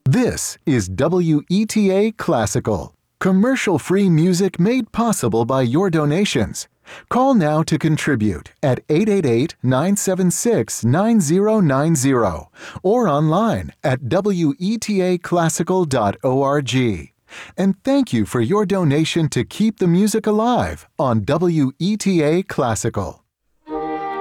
This is WETA Classical, commercial-free music made possible by your donations. Call now to contribute at 888-976-9090 or online at wetaclassical.org. And thank you for your donation to keep the music alive on WETA Classical.